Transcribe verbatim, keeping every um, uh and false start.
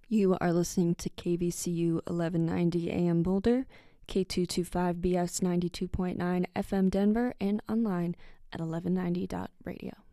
You are listening to K V C U eleven ninety A M Boulder, K two twenty-five B S ninety-two point nine F M Denver, and online at eleven ninety dot radio.